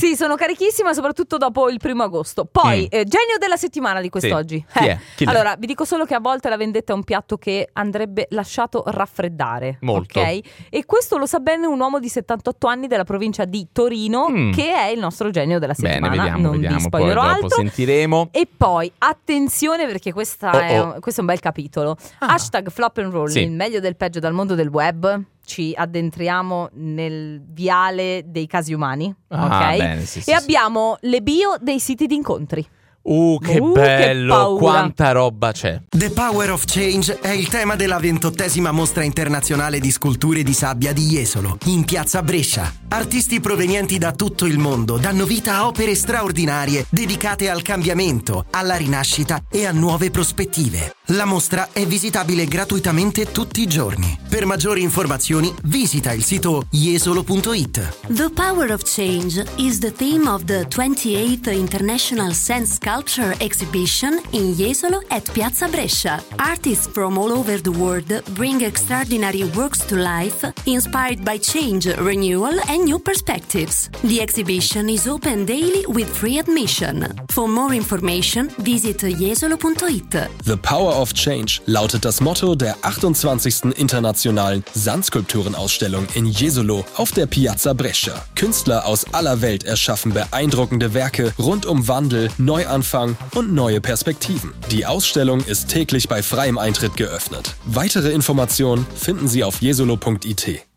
Sì, sono carichissima, soprattutto dopo il 1 agosto. Poi, genio della settimana di quest'oggi. Chi è? Allora, vi dico solo che a volte la vendetta è un piatto che andrebbe lasciato raffreddare. Molto. Ok? E questo lo sa bene un uomo di 78 anni della provincia di Torino, che è il nostro genio della settimana. Bene, vediamo, non vi poi spoilerò dopo altro. sentiremo. E poi, attenzione perché questo è un bel capitolo. Hashtag flop and roll, il meglio del peggio dal mondo del web. Ci addentriamo nel viale dei casi umani, ok? Bene, E abbiamo le bio dei siti di incontri. Che bello, che quanta roba c'è. The Power of Change è il tema della 28ª mostra internazionale di sculture di sabbia di Jesolo, in piazza Brescia. Artisti provenienti da tutto il mondo danno vita a opere straordinarie dedicate al cambiamento, alla rinascita e a nuove prospettive. La mostra è visitabile gratuitamente tutti i giorni. Per maggiori informazioni visita il sito jesolo.it. The Power of Change is the theme of the 28th International Sand Sculpture Exhibition in Jesolo at Piazza Brescia. Artists from all over the world bring extraordinary works to life, inspired by change, renewal and new perspectives. The exhibition is open daily with free admission. For more information, visit jesolo.it. The Power of Change lautet das Motto der 28. Internationalen Sandskulpturenausstellung in Jesolo auf der Piazza Brescia. Künstler aus aller Welt erschaffen beeindruckende Werke rund um Wandel, Neuanfang und neue Perspektiven. Die Ausstellung ist täglich bei freiem Eintritt geöffnet. Weitere Informationen finden Sie auf jesolo.it.